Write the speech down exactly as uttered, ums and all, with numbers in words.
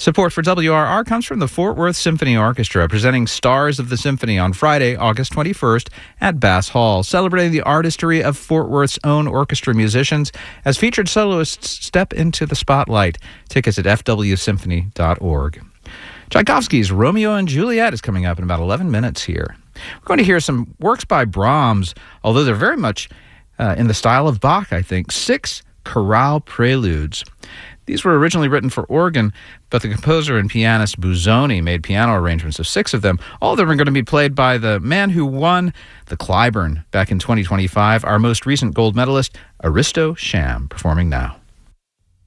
Support for W R R comes from the Fort Worth Symphony Orchestra, presenting Stars of the Symphony on Friday, August twenty-first at Bass Hall, celebrating the artistry of Fort Worth's own orchestra musicians as featured soloists step into the spotlight. Tickets at f w symphony dot org. Tchaikovsky's Romeo and Juliet is coming up in about eleven minutes here. We're going to hear some works by Brahms, although they're very much uh, in the style of Bach, I think. Six chorale preludes. These were originally written for organ, but the composer and pianist Busoni made piano arrangements of six of them. All of them are going to be played by the man who won the Clyburn back in twenty twenty-five, our most recent gold medalist, Aristo Sham, performing now.